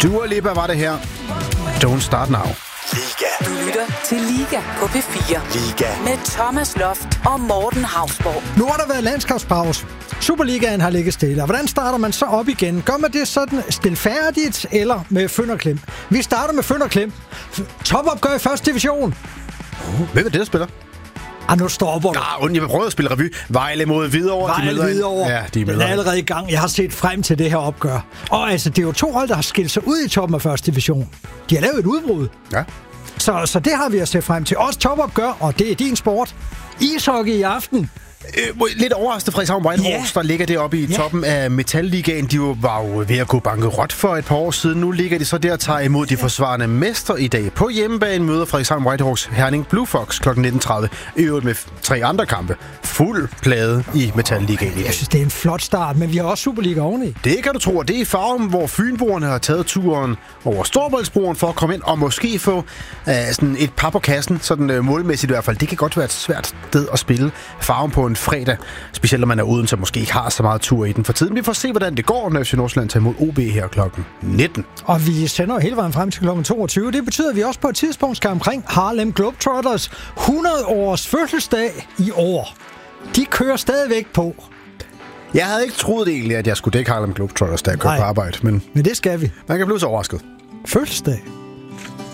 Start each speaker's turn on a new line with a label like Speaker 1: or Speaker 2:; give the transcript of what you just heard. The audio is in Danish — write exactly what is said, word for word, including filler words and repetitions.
Speaker 1: Dua Lipa var det her. Don't Start Now.
Speaker 2: Liga. Du lytter til Liga på P fire. Liga. Med Thomas Loft og Morten Hausborg.
Speaker 3: Nu har der været landskabspause. Superligaen har ligget stille. Og hvordan starter man så op igen? Gør man det sådan stilfærdigt eller med fynd og klem? Vi starter med fynd og klem. Topopgør i første division.
Speaker 1: Hvem er det, der spiller?
Speaker 3: Ah, nu stopper du.
Speaker 1: Ja, jeg vil prøve at spille revy. Vejle mod Hvidovre.
Speaker 3: Vejle Hvidovre.
Speaker 1: Ja, de er med.
Speaker 3: Den er allerede i gang. Jeg har set frem til det her opgør. Og altså, det er jo to hold, der har skilt sig ud i toppen af første division. De har lavet et udbrud.
Speaker 1: Ja.
Speaker 3: Så, så det har vi at se frem til. Også topopgør, og det er din sport. Ishockey i aften.
Speaker 1: Øh, lidt overrasket Frederikshavn Whitehawks, ja. Der ligger deroppe i ja. toppen af Metalligaen. De var jo ved at gå bankerot for et par år siden. Nu ligger de så der og tager imod de forsvarende mester i dag. På hjemmebane møder Frederikshavn Whitehawks Herning Blue Fox kl. nitten tredive. I øvrigt med tre andre kampe. Fuld plade i Metalligaen i dag.
Speaker 3: Jeg synes, det er en flot start, men vi har også Superliga oveni.
Speaker 1: Det kan du tro, det er i Farum, hvor Fynboerne har taget turen over Storebæltsbroen for at komme ind og måske få uh, sådan et par på kassen, sådan uh, målmæssigt i hvert fald. Det kan godt være et svært sted at spille Farum på en fredag, specielt når man er uden, så måske ikke har så meget tur i den for tiden. Vi får se, hvordan det går, når F C Nordsjælland tager imod O B her klokken nitten.
Speaker 3: Og vi sender hele vejen frem til klokken toogtyve. Det betyder, at vi også på et tidspunkt skal omkring Harlem Globetrotters hundrede års fødselsdag i år. De kører stadigvæk på.
Speaker 1: Jeg havde ikke troet egentlig, at jeg skulle dække Harlem Globetrotters, da jeg kørte på arbejde, men...
Speaker 3: men det skal vi.
Speaker 1: Man kan blive så overrasket.
Speaker 3: Fødselsdag.